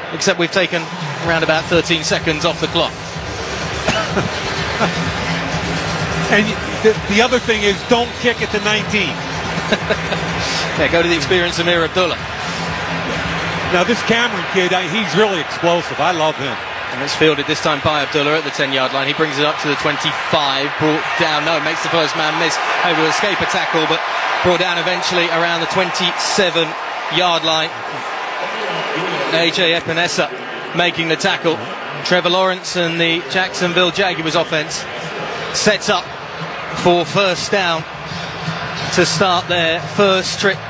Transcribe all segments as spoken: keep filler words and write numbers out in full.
except we've taken around about thirteen seconds off the clock. And the, the other thing is, don't kick it to nineteen. Yeah, go to the experience of Amir Abdullah. Now this Cameron kid, I, he's really explosive. I love him. And it's fielded this time by Abdullah at the ten-yard line. He brings it up to the twenty-five, brought down, no, makes the first man miss, able to escape a tackle, but brought down eventually around the twenty-seven-yard line. A J Epinesa making the tackle. Trevor Lawrence and the Jacksonville Jaguars offense sets up for first down to start their first trip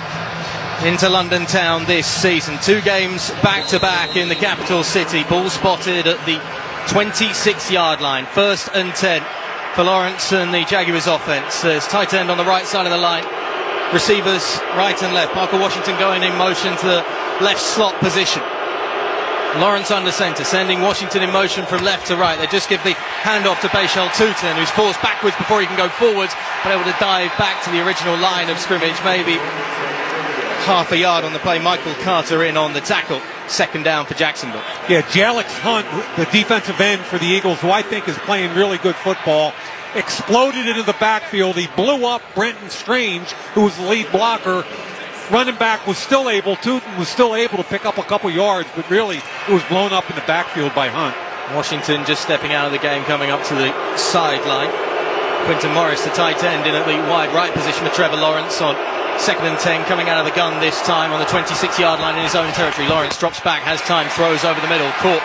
into London town this season. Two games back-to-back in the capital city. Ball spotted at the twenty-six-yard line. First and ten for Lawrence and the Jaguars offense. There's tight end on the right side of the line. Receivers right and left. Parker Washington going in motion to the left slot position. Lawrence under centre, sending Washington in motion from left to right. They just give the handoff to Bashal Tutin, who's forced backwards before he can go forwards, but able to dive back to the original line of scrimmage. Maybe half a yard on the play. Michael Carter in on the tackle. Second down for Jacksonville. Yeah, Jalix Hunt, the defensive end for the Eagles, who I think is playing really good football, exploded into the backfield. He blew up Brenton Strange, who was the lead blocker. Running back was still able, Tutin was still able to pick up a couple yards, but really it was blown up in the backfield by Hunt. Washington just stepping out of the game, coming up to the sideline. Quinton Morris, the tight end, in at the wide right position with Trevor Lawrence on second and ten, coming out of the gun this time on the twenty-six-yard line in his own territory. Lawrence drops back, has time, throws over the middle, caught.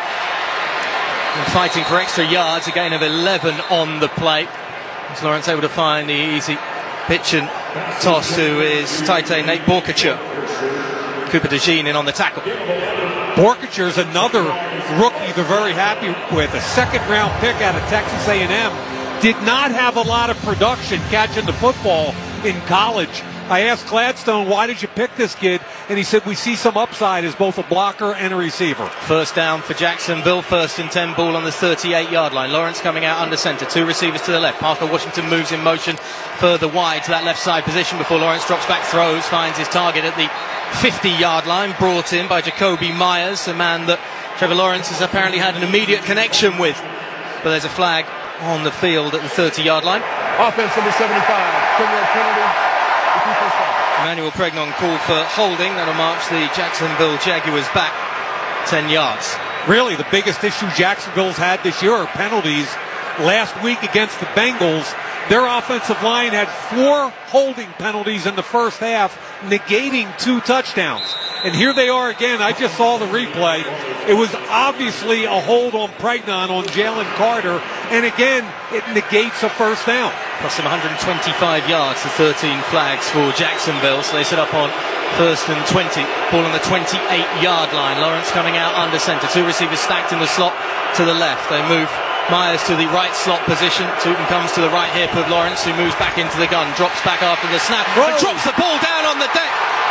And fighting for extra yards, a gain of eleven on the play. Is Lawrence able to find the easy pitch and toss to his tight end Nate Borkature. Cooper DeJean in on the tackle. Borkature is another rookie they're very happy with. A second-round pick out of Texas A and M. Did not have a lot of production catching the football in college. I asked Gladstone, why did you pick this kid? And he said, we see some upside as both a blocker and a receiver. First down for Jacksonville. First and ten, ball on the thirty-eight-yard line. Lawrence coming out under center. Two receivers to the left. Parker Washington moves in motion further wide to that left side position before Lawrence drops back, throws, finds his target at the fifty-yard line. Brought in by Jacoby Myers, a man that Trevor Lawrence has apparently had an immediate connection with. But there's a flag on the field at the thirty-yard line. Offense number seventy-five. Criminal penalty. Emmanuel Pregnon called for holding. That'll march the Jacksonville Jaguars back ten yards. Really, the biggest issue Jacksonville's had this year are penalties. Last week against the Bengals, their offensive line had four holding penalties in the first half, negating two touchdowns. And here they are again. I just saw the replay. It was obviously a hold on Pregnon on Jalen Carter. And again, it negates a first down. Plus some one hundred twenty-five yards to thirteen flags for Jacksonville. So they set up on first and twenty. Ball on the twenty-eight-yard line. Lawrence coming out under center. Two receivers stacked in the slot to the left. They move Myers to the right slot position. Tutin comes to the right hip of Lawrence, who moves back into the gun. Drops back after the snap. And drops the ball down on the deck.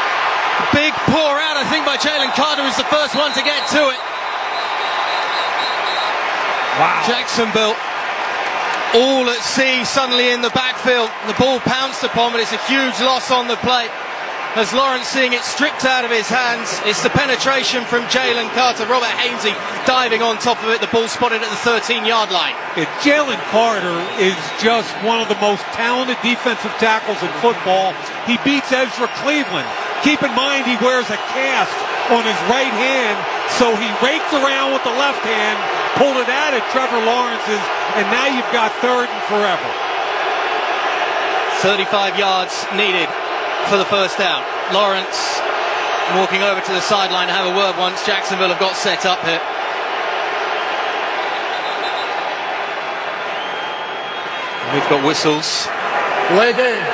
Big pour out, I think, by Jalen Carter, is the first one to get to it. Wow. Jacksonville all at sea suddenly in the backfield. The ball pounced upon, but it's a huge loss on the play. As Lawrence seeing it stripped out of his hands, it's the penetration from Jalen Carter. Robert Hainsey diving on top of it. The ball spotted at the thirteen-yard line. Yeah, Jalen Carter is just one of the most talented defensive tackles in football. He beats Ezra Cleveland. Keep in mind he wears a cast on his right hand, so he raked around with the left hand, pulled it out at Trevor Lawrence's, and now you've got third and forever. thirty-five yards needed for the first down. Lawrence walking over to the sideline to have a word once Jacksonville have got set up here. We've got whistles. Late game.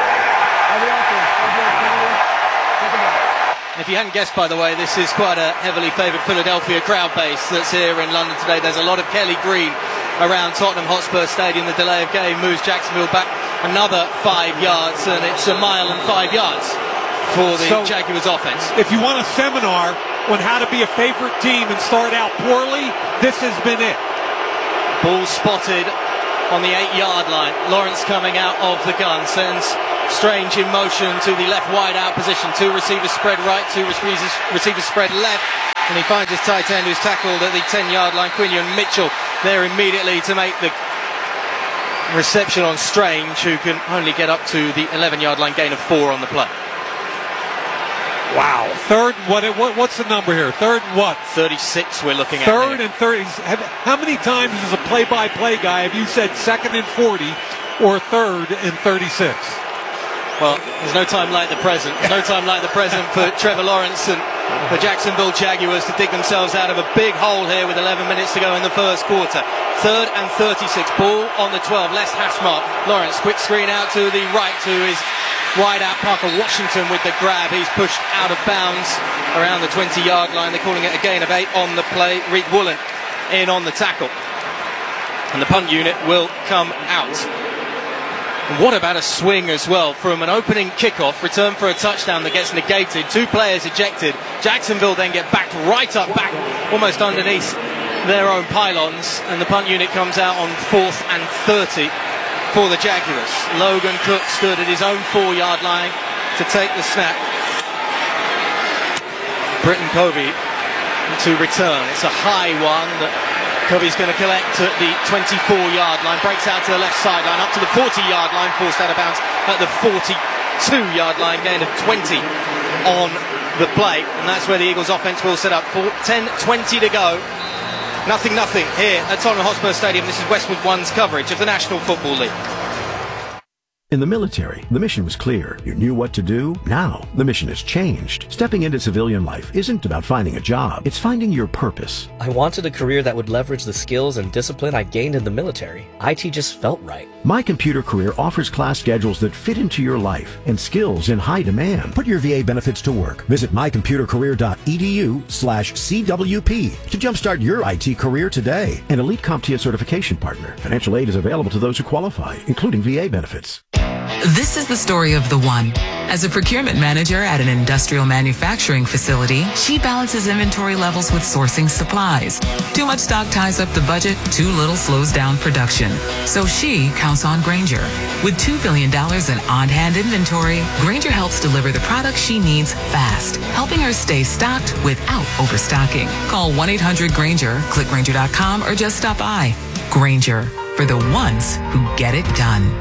If you hadn't guessed, by the way, this is quite a heavily favoured Philadelphia crowd base that's here in London today. There's a lot of Kelly Green around Tottenham Hotspur Stadium. The delay of game moves Jacksonville back another five yards, and it's a mile and five yards for the so, Jaguars offense. If you want a seminar on how to be a favourite team and start out poorly, this has been it. Ball spotted on the eight-yard line. Lawrence coming out of the gun, sends Strange in motion to the left wide out position. Two receivers spread right, two receivers, receivers spread left. And he finds his tight end who's tackled at the ten-yard line, Quinion Mitchell, there immediately to make the reception on Strange, who can only get up to the eleven-yard line, gain of four on the play. Wow. Third, what, what what's the number here? Third and what? thirty-six we're looking at. Third here. and thirty. Have, how many times as a play-by-play guy have you said second and forty or third and thirty-six? Well, there's no time like the present. There's no time like the present for Trevor Lawrence and the Jacksonville Jaguars to dig themselves out of a big hole here with eleven minutes to go in the first quarter. Third and thirty-six. Ball on the twelve. Les Hashmark. Lawrence, quick screen out to the right to his wide out Parker Washington with the grab. He's pushed out of bounds around the twenty-yard line. They're calling it a gain of eight on the play. Reed Woolen in on the tackle. And the punt unit will come out. And what about a swing as well from an opening kickoff, return for a touchdown that gets negated, two players ejected. Jacksonville then get backed right up, back almost underneath their own pylons, and the punt unit comes out on fourth and thirty for the Jaguars. Logan Cook stood at his own four-yard line to take the snap. Britton Covey to return. It's a high one that Covey's going to collect at the twenty-four-yard line, breaks out to the left sideline, up to the forty-yard line, forced out of bounds at the forty-two-yard line, gain of twenty on the play, and that's where the Eagles offense will set up. ten twenty to go. Nothing, nothing here at Tottenham Hotspur Stadium. This is Westwood One's coverage of the National Football League. In the military, the mission was clear. You knew what to do. Now, the mission has changed. Stepping into civilian life isn't about finding a job. It's finding your purpose. I wanted a career that would leverage the skills and discipline I gained in the military. I T just felt right. My Computer Career offers class schedules that fit into your life and skills in high demand. Put your V A benefits to work. Visit my computer career dot e d u slash C W P to jumpstart your I T career today. An Elite CompTIA certification partner. Financial aid is available to those who qualify, including V A benefits. This is the story of the one. As a procurement manager at an industrial manufacturing facility, she balances inventory levels with sourcing supplies. Too much stock ties up the budget, too little slows down production. So she counts on Grainger. With two billion dollars in on-hand inventory, Grainger helps deliver the products she needs fast, helping her stay stocked without overstocking. Call one eight hundred Grainger, click Grainger dot com, or just stop by. Grainger, for the ones who get it done.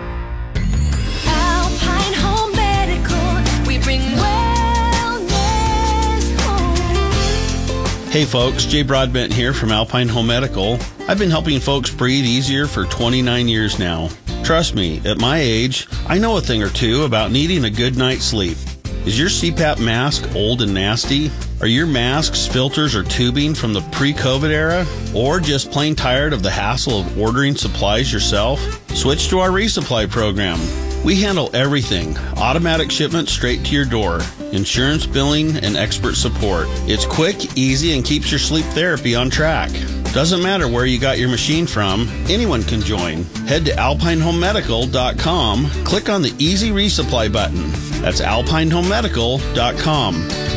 Hey folks, Jay Broadbent here from Alpine Home Medical. I've been helping folks breathe easier for twenty-nine years now. Trust me, at my age, I know a thing or two about needing a good night's sleep. Is your C PAP mask old and nasty? Are your masks, filters, or tubing from the pre-COVID era? Or just plain tired of the hassle of ordering supplies yourself? Switch to our resupply program. We handle everything, automatic shipment straight to your door, insurance billing, and expert support. It's quick, easy, and keeps your sleep therapy on track. Doesn't matter where you got your machine from, anyone can join. Head to alpine home medical dot com, click on the Easy Resupply button. That's alpine home medical dot com.